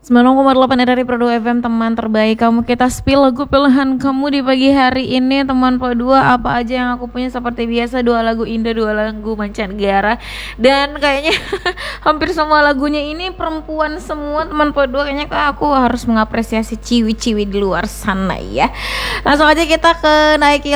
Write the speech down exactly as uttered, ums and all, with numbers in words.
sembilan koma delapan dari Pro dua F M, teman terbaik kamu. Kita spill lagu pilihan kamu di pagi hari ini, teman Pro dua. Apa aja yang aku punya seperti biasa, dua lagu Indo, dua lagu mancanegara. Dan kayaknya hampir semua lagunya ini perempuan semua, teman Pro dua. Kayaknya aku harus mengapresiasi ciwi-ciwi di luar sana ya. Langsung aja kita ke naik